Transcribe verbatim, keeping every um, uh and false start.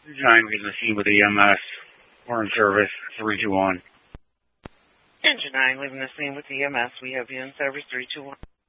Nine leaving the scene with E M S. We're in service. Three two one. Engine nine leaving the scene with E M S. We have you in service. Three two one.